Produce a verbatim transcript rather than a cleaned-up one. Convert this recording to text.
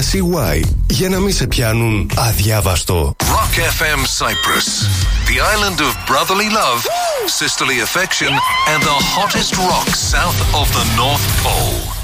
σι γουάι για να μην σε πιάνουν αδιάβαστο. Rock εφ εμ Cyprus, the island of brotherly love, sisterly affection and the hottest rock south of the North Pole.